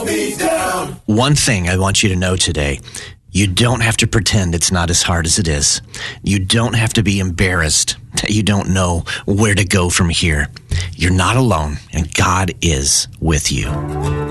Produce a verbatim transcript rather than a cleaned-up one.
me down. One thing I want you to know today, you don't have to pretend it's not as hard as it is. You don't have to be embarrassed that you don't know where to go from here. You're not alone, and God is with you.